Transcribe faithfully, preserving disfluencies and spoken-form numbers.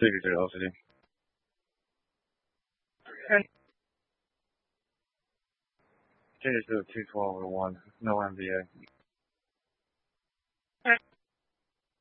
sixty-three L C D. And change it to a two twelve or one. No M V A.